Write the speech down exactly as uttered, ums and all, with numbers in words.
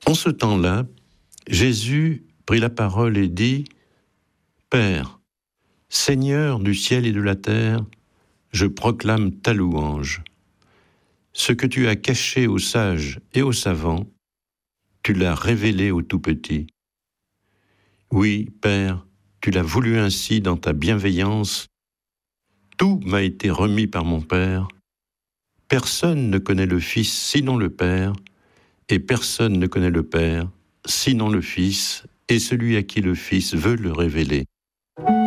En ce temps-là, Jésus prit la parole et dit « Père, Seigneur du ciel et de la terre, je proclame ta louange. Ce que tu as caché aux sages et aux savants, tu l'as révélé aux tout-petits. Oui, Père, tu l'as voulu ainsi dans ta bienveillance. Tout m'a été remis par mon Père. Personne ne connaît le Fils sinon le Père, et personne ne connaît le Père sinon le Fils, et celui à qui le Fils veut le révéler. »